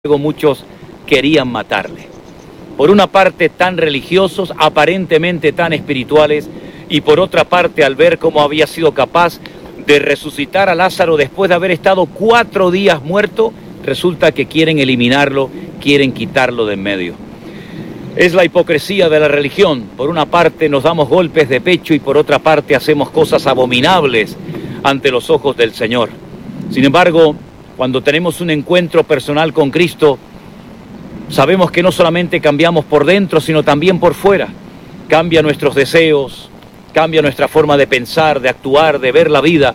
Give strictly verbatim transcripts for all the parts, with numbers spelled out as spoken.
Luego muchos querían matarle. Por una parte tan religiosos, aparentemente tan espirituales, y por otra parte al ver cómo había sido capaz de resucitar a Lázaro después de haber estado cuatro días muerto, resulta que quieren eliminarlo, quieren quitarlo de en medio. Es la hipocresía de la religión. Por una parte nos damos golpes de pecho y por otra parte hacemos cosas abominables ante los ojos del Señor. Sin embargo, cuando tenemos un encuentro personal con Cristo, sabemos que no solamente cambiamos por dentro, sino también por fuera. Cambia nuestros deseos, cambia nuestra forma de pensar, de actuar, de ver la vida.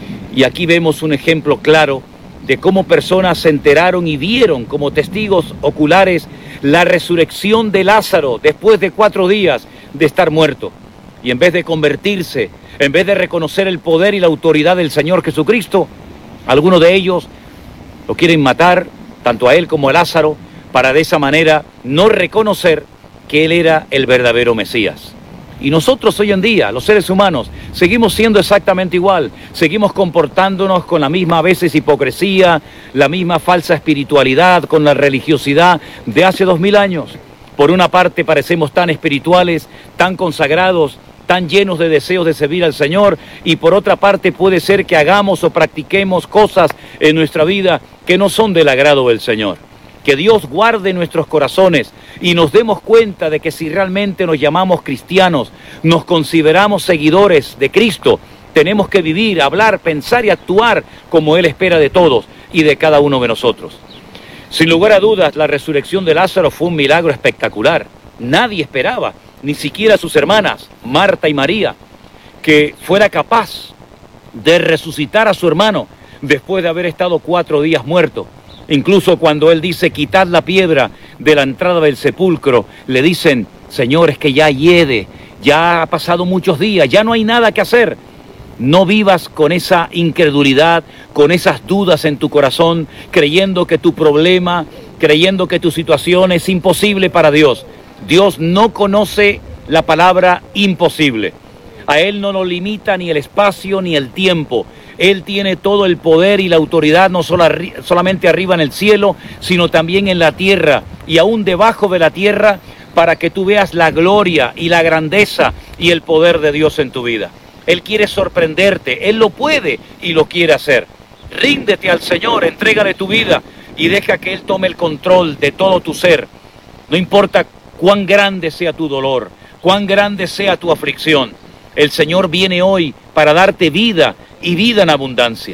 Y aquí vemos un ejemplo claro de cómo personas se enteraron y vieron como testigos oculares la resurrección de Lázaro después de cuatro días de estar muerto. Y en vez de convertirse, en vez de reconocer el poder y la autoridad del Señor Jesucristo, algunos de ellos lo quieren matar, tanto a él como a Lázaro, para de esa manera no reconocer que él era el verdadero Mesías. Y nosotros hoy en día, los seres humanos, seguimos siendo exactamente igual, seguimos comportándonos con la misma a veces hipocresía, la misma falsa espiritualidad, con la religiosidad de hace dos mil años. Por una parte parecemos tan espirituales, tan consagrados, tan llenos de deseos de servir al Señor, y por otra parte puede ser que hagamos o practiquemos cosas en nuestra vida que no son del agrado del Señor. Que Dios guarde nuestros corazones y nos demos cuenta de que si realmente nos llamamos cristianos, nos consideramos seguidores de Cristo, tenemos que vivir, hablar, pensar y actuar como Él espera de todos y de cada uno de nosotros. Sin lugar a dudas, la resurrección de Lázaro fue un milagro espectacular. Nadie esperaba, ni siquiera sus hermanas, Marta y María, que fuera capaz de resucitar a su hermano después de haber estado cuatro días muerto. Incluso cuando él dice, quitad la piedra de la entrada del sepulcro, le dicen, Señor, es que ya hiede, ya ha pasado muchos días, ya no hay nada que hacer. No vivas con esa incredulidad, con esas dudas en tu corazón, creyendo que tu problema, creyendo que tu situación es imposible para Dios. Dios no conoce la palabra imposible. A Él no lo limita ni el espacio ni el tiempo. Él tiene todo el poder y la autoridad, no solo arri- solamente arriba en el cielo, sino también en la tierra y aún debajo de la tierra, para que tú veas la gloria y la grandeza y el poder de Dios en tu vida. Él quiere sorprenderte, Él lo puede y lo quiere hacer. Ríndete al Señor, entrégale tu vida y deja que Él tome el control de todo tu ser. No importa cuán grande sea tu dolor, cuán grande sea tu aflicción, el Señor viene hoy para darte vida y vida en abundancia.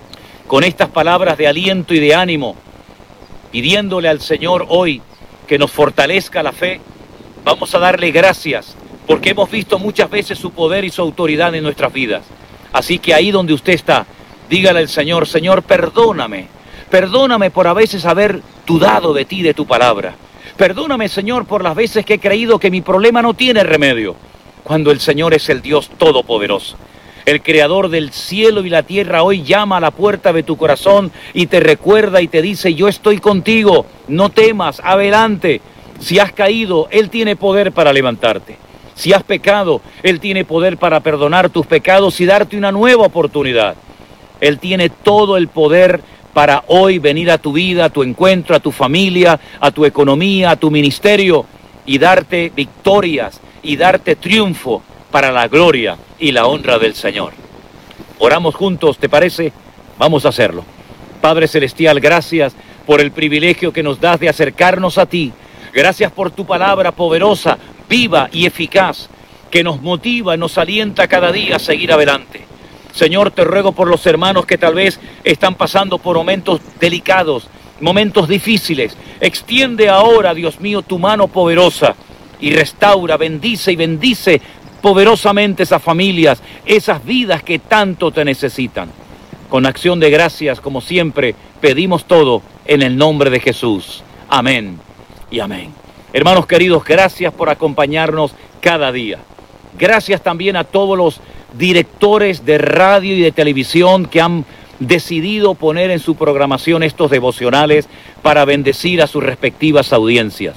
Con estas palabras de aliento y de ánimo, pidiéndole al Señor hoy que nos fortalezca la fe, vamos a darle gracias, porque hemos visto muchas veces su poder y su autoridad en nuestras vidas. Así que ahí donde usted está, dígale al Señor, Señor, perdóname, perdóname por a veces haber dudado de ti, de tu palabra. Perdóname, Señor, por las veces que he creído que mi problema no tiene remedio, cuando el Señor es el Dios Todopoderoso. El Creador del cielo y la tierra hoy llama a la puerta de tu corazón y te recuerda y te dice, yo estoy contigo, no temas, adelante. Si has caído, Él tiene poder para levantarte. Si has pecado, Él tiene poder para perdonar tus pecados y darte una nueva oportunidad. Él tiene todo el poder para hoy venir a tu vida, a tu encuentro, a tu familia, a tu economía, a tu ministerio y darte victorias y darte triunfo para la gloria y la honra del Señor. Oramos juntos, ¿te parece? Vamos a hacerlo. Padre Celestial, gracias por el privilegio que nos das de acercarnos a ti. Gracias por tu palabra poderosa, viva y eficaz, que nos motiva, nos alienta cada día a seguir adelante. Señor, te ruego por los hermanos que tal vez están pasando por momentos delicados, momentos difíciles. Extiende ahora, Dios mío, tu mano poderosa y restaura, bendice y bendice poderosamente esas familias, esas vidas que tanto te necesitan. Con acción de gracias, como siempre, pedimos todo en el nombre de Jesús. Amén y amén. Hermanos queridos, gracias por acompañarnos cada día. Gracias también a todos los directores de radio y de televisión que han decidido poner en su programación estos devocionales para bendecir a sus respectivas audiencias.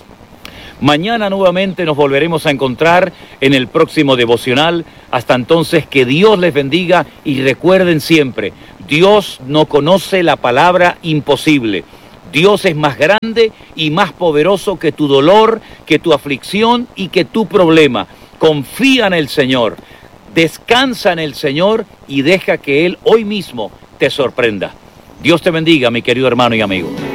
Mañana nuevamente nos volveremos a encontrar en el próximo devocional. Hasta entonces, que Dios les bendiga y recuerden siempre, Dios no conoce la palabra imposible. Dios es más grande y más poderoso que tu dolor, que tu aflicción y que tu problema. Confía en el Señor, descansa en el Señor y deja que Él hoy mismo te sorprenda. Dios te bendiga, mi querido hermano y amigo.